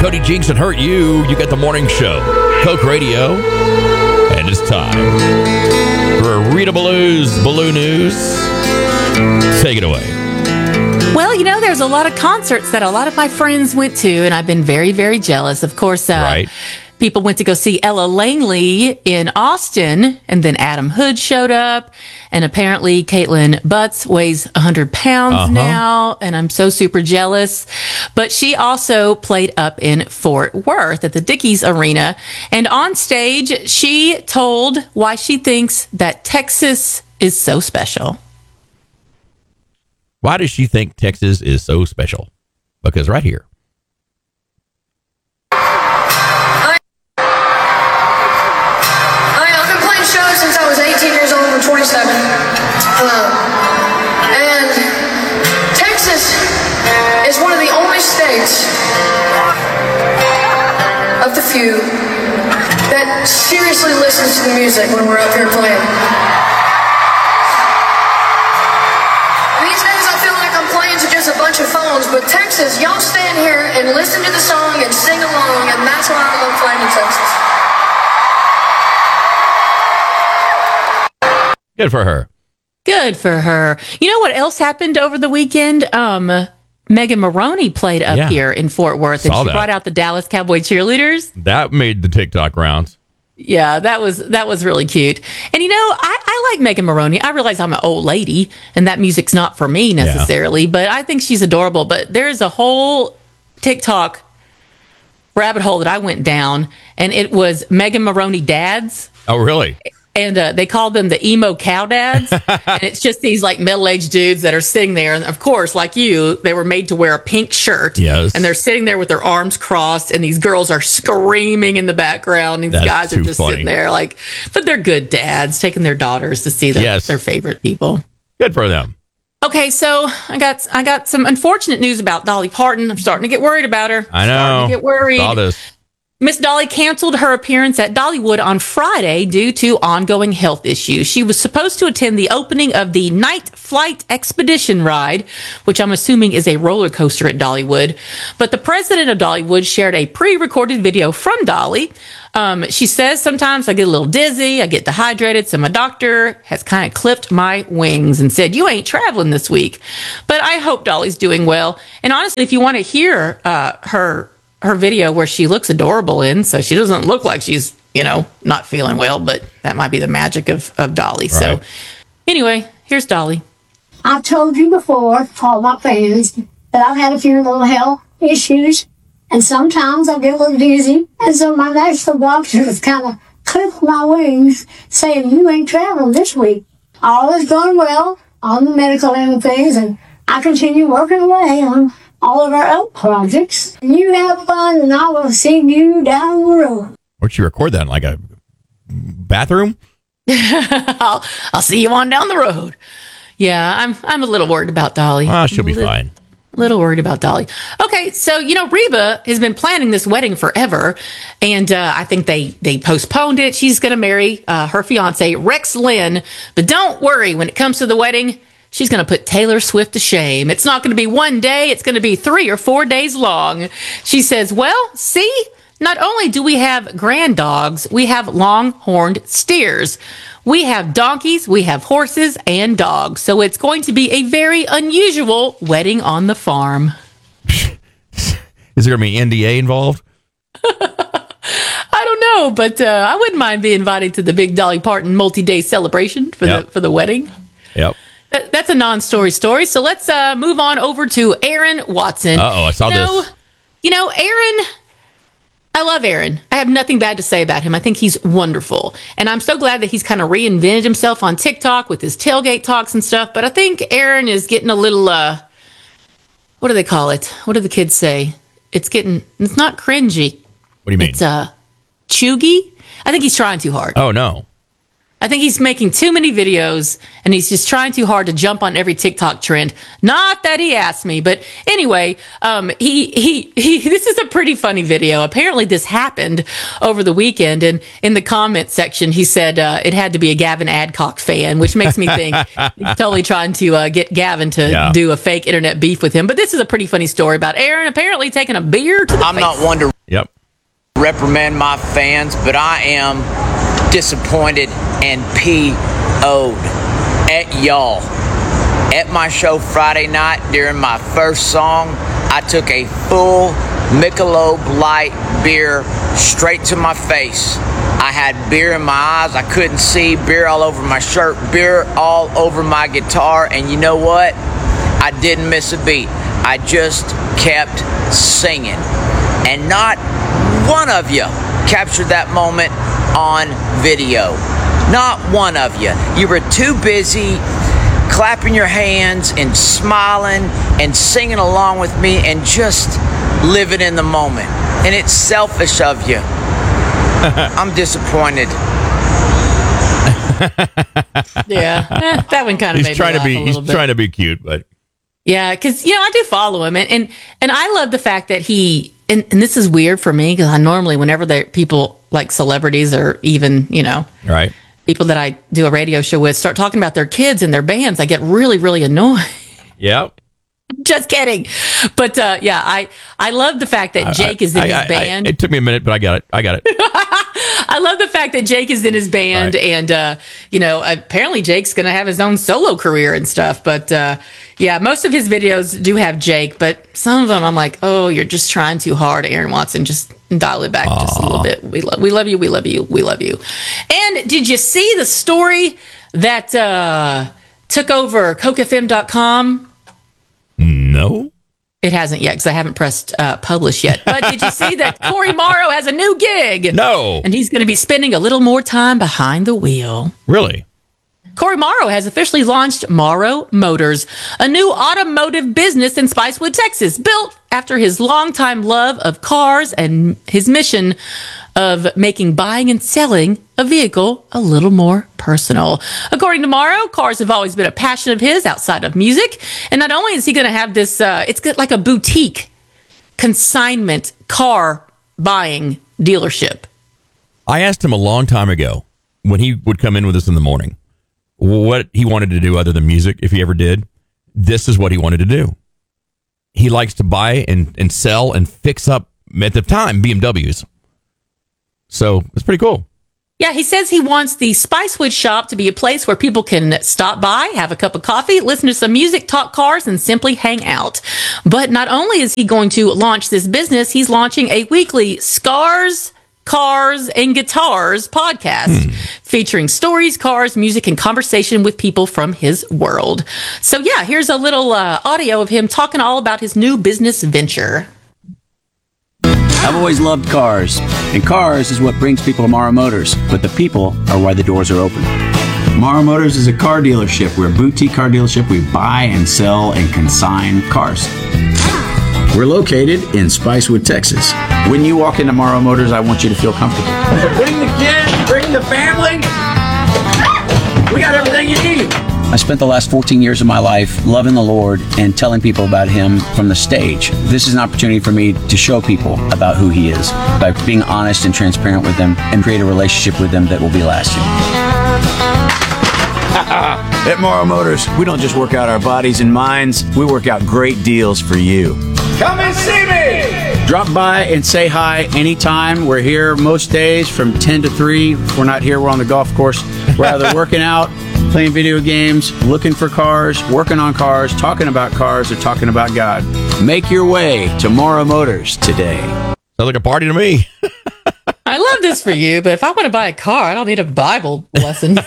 Cody Jinks and Hurt You. You get the morning show. Coke Radio. And it's time for Rita Ballew's Baloo News. Take it away. Well, there's a lot of concerts that a lot of my friends went to, and I've been very, very jealous. Of course, Right. People went to go see Ella Langley in Austin, and then Adam Hood showed up, and apparently Caitlin Butts weighs 100 pounds now, and I'm so super jealous. But she also played up in Fort Worth at the Dickies Arena, and on stage, she told why she thinks that Texas is so special. Why does she think Texas is so special? Because right here. I've been playing shows since I was 18 years old. I'm 27. And Texas is one of the only states of the few that seriously listens to the music when we're up here playing. These days I feel like I'm playing to just a bunch of phones, but Texas, y'all stand here and listen to the song and sing along, and that's why I love playing in Texas. Good for her. Good for her. You know what else happened over the weekend? Megan Maroney played up here in Fort Worth, and she brought out the Dallas Cowboy cheerleaders. That made the TikTok rounds. Yeah, that was really cute. And I like Megan Maroney. I realize I'm an old lady, and that music's not for me necessarily, but I think she's adorable. But there's a whole TikTok rabbit hole that I went down, and it was Megan Maroney dads. Oh, really? And they called them the emo cow dads. And it's just these like middle-aged dudes that are sitting there. And of course, like you, they were made to wear a pink shirt. Yes. And they're sitting there with their arms crossed. And these girls are screaming in the background. These guys are just sitting there but they're good dads taking their daughters to see their favorite people. Good for them. Okay, so I got some unfortunate news about Dolly Parton. I'm starting to get worried about her. I know. Starting to get worried. Saw this. Miss Dolly canceled her appearance at Dollywood on Friday due to ongoing health issues. She was supposed to attend the opening of the Night Flight Expedition ride, which I'm assuming is a roller coaster at Dollywood. But the president of Dollywood shared a pre-recorded video from Dolly. She says, sometimes I get a little dizzy, I get dehydrated, so my doctor has kind of clipped my wings and said, you ain't traveling this week. But I hope Dolly's doing well. And honestly, if you want to hear her video where she looks adorable in, so she doesn't look like she's, not feeling well, but that might be the magic of Dolly. Right. So anyway, here's Dolly. I've told you before, all my fans, that I've had a few little health issues, and sometimes I get a little dizzy, and so my national doctor has kind of clipped my wings, saying, you ain't traveling this week. All is going well on the medical end of things, and I continue working away on all of our own projects. You have fun, and I will see you down the road. Where'd you record that? In like a bathroom? I'll see you on down the road. Yeah, I'm a little worried about Dolly. She'll be fine. Little worried about Dolly. Okay, so Reba has been planning this wedding forever, and I think they postponed it. She's going to marry her fiance Rex Lynn, but don't worry, when it comes to the wedding, she's going to put Taylor Swift to shame. It's not going to be one day. It's going to be 3 or 4 days long. She says, well, see, not only do we have grand dogs, we have long-horned steers. We have donkeys, we have horses, and dogs. So it's going to be a very unusual wedding on the farm. Is there going to be NDA involved? I don't know, but I wouldn't mind being invited to the big Dolly Parton multi-day celebration for the wedding. Yep. That's a non-story story. So let's move on over to Aaron Watson. I saw this. Aaron, I love Aaron. I have nothing bad to say about him. I think he's wonderful. And I'm so glad that he's kind of reinvented himself on TikTok with his tailgate talks and stuff. But I think Aaron is getting a little, what do they call it? What do the kids say? It's not cringy. What do you mean? It's chuggy. I think he's trying too hard. Oh, no. I think he's making too many videos and he's just trying too hard to jump on every TikTok trend. Not that he asked me, but anyway, he this is a pretty funny video. Apparently this happened over the weekend, and in the comment section, he said it had to be a Gavin Adcock fan, which makes me think he's totally trying to get Gavin to do a fake internet beef with him. But this is a pretty funny story about Aaron apparently taking a beer to the face. I'm not one to reprimand my fans, but I am disappointed and PO'd at y'all. At my show Friday night during my first song, I took a full Michelob Light beer straight to my face. I had beer in my eyes, I couldn't see, beer all over my shirt, beer all over my guitar, and you know what? I didn't miss a beat. I just kept singing. And not one of you captured that moment on video. Not one of you. You were too busy clapping your hands and smiling and singing along with me and just living in the moment. And it's selfish of you. I'm disappointed. That one kind of made me laugh a little bit. He's trying to be cute, but yeah, because I do follow him, and I love the fact that he and this is weird for me because I normally whenever there people like celebrities or even right. people that I do a radio show with start talking about their kids and their bands, I get really, really annoyed. Yep. Just kidding. But I love the fact that Jake is in his band. It took me a minute, but I got it. I love the fact that Jake is in his band, right. And apparently Jake's going to have his own solo career and stuff. But most of his videos do have Jake, but some of them I'm like, oh, you're just trying too hard, Aaron Watson. Just dial it back just a little bit. We love you. We love you. We love you. And did you see the story that took over CokeFM.com? No. It hasn't yet because I haven't pressed publish yet. But did you see that Corey Morrow has a new gig? No. And he's going to be spending a little more time behind the wheel. Really? Corey Morrow has officially launched Morrow Motors, a new automotive business in Spicewood, Texas, built after his longtime love of cars and his mission of making buying and selling a vehicle a little more personal. According to Morrow, cars have always been a passion of his outside of music. And not only is he going to have this, it's like a boutique consignment car buying dealership. I asked him a long time ago when he would come in with us in the morning what he wanted to do other than music, if he ever did. This is what he wanted to do. He likes to buy and sell and fix up, at the time, BMWs. So it's pretty cool. Yeah, he says he wants the Spicewood shop to be a place where people can stop by, have a cup of coffee, listen to some music, talk cars, and simply hang out. But not only is he going to launch this business, he's launching a weekly Scars, Cars, and Guitars podcast featuring stories, cars, music, and conversation with people from his world. So yeah, here's a little audio of him talking all about his new business venture. I've always loved cars, and cars is what brings people to Morrow Motors, but the people are why the doors are open. Morrow Motors is a car dealership. We're a boutique car dealership. We buy and sell and consign cars. We're located in Spicewood, Texas. When you walk into Morrow Motors, I want you to feel comfortable. Bring the kids, bring the family. We got everything you need. I spent the last 14 years of my life loving the Lord and telling people about Him from the stage. This is an opportunity for me to show people about who He is by being honest and transparent with them and create a relationship with them that will be lasting. At Morrow Motors, we don't just work out our bodies and minds, we work out great deals for you. Come and see me! Drop by and say hi anytime. We're here most days from 10 to 3. If we're not here, we're on the golf course. We're either working out, playing video games, looking for cars, working on cars, talking about cars, or talking about God. Make your way to Morrow Motors today. Sounds like a party to me. I love this for you, but if I want to buy a car, I don't need a Bible lesson.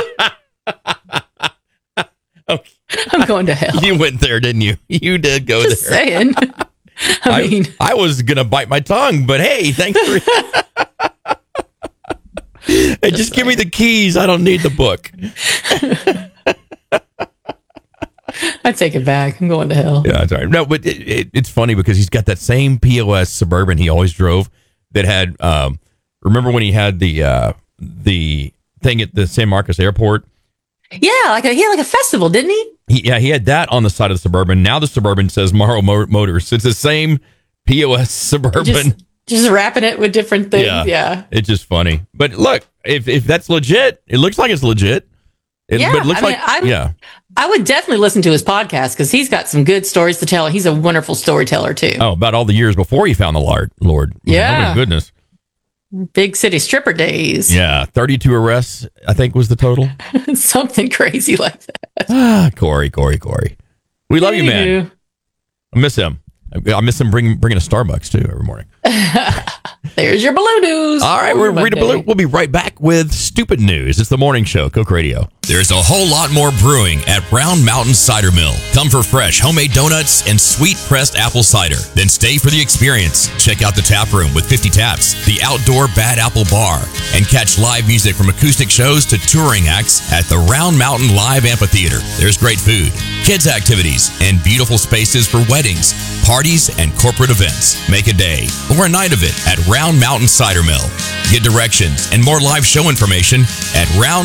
Okay. I'm going to hell. You went there, didn't you? You did go Just there. saying. I mean, I was going to bite my tongue, but hey, thanks for Hey, just give me the keys. I don't need the book. I take it back. I'm going to hell. Yeah, that's all right. No, but it's funny because he's got that same POS Suburban he always drove that had, remember when he had the thing at the San Marcos airport. Yeah, he had like a festival, didn't he? He had that on the side of the Suburban. Now the Suburban says Morrow Motors. It's the same POS Suburban. Just wrapping it with different things. Yeah. It's just funny. But look, if that's legit, it looks like it's legit. But it looks I would definitely listen to his podcast because he's got some good stories to tell. He's a wonderful storyteller, too. Oh, about all the years before he found the Lord. Yeah. Oh, my goodness. Big city stripper days. Yeah. 32 arrests, I think, was the total. Something crazy like that. Corey. We love you, man. I miss him. I miss him bringing a Starbucks, too, every morning. There's your Baloo News. All right, we're Rita Baloo. We'll be right back with Stupid News. It's the morning show, Coke Radio. There's a whole lot more brewing at Brown Mountain Cider Mill. Come for fresh homemade donuts and sweet pressed apple cider. Then stay for the experience. Check out the tap room with 50 taps, the outdoor Bad Apple Bar, and catch live music from acoustic shows to touring acts at the Round Mountain Live Amphitheater. There's great food, kids activities, and beautiful spaces for weddings, parties, and corporate events. Make a day or a night of it at Round Mountain Cider Mill. Get directions and more live show information at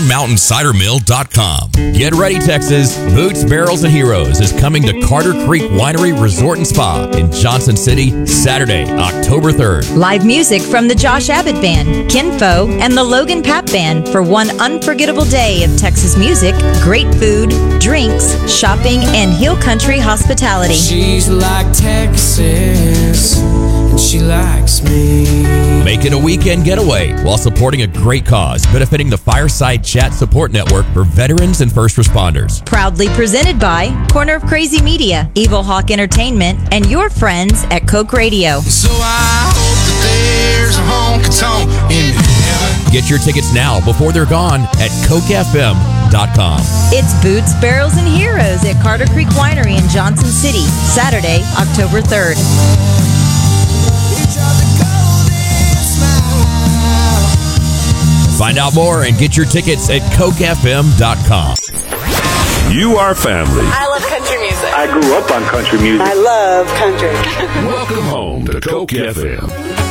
roundmountaicidermill.com. Get ready, Texas. Boots, Barrels, and Heroes is coming to Carter Creek Winery Resort and Spa in Johnson City, Saturday, October 3rd. Live music from the Josh Abbott Band, Kinfo, and the Logan Papp Band for one unforgettable day of Texas music, great food, drinks, shopping, and hill country hospitality. She's like Texas, and she likes me. Make it a weekend getaway while supporting a great cause, benefiting the Fireside Chat Support Network for veterans and first responders. Proudly presented by Corner of Crazy Media, Evil Hawk Entertainment, and your friends at Coke Radio. So I hope that there's a honky-tonk in heaven. Get your tickets now before they're gone at CokeFM.com. It's Boots, Barrels, and Heroes at Carter Creek Winery in Johnson City, Saturday, October 3rd. Find out more and get your tickets at CokeFM.com. You are family. I love country music. I grew up on country music. I love country. Welcome home to Coke FM.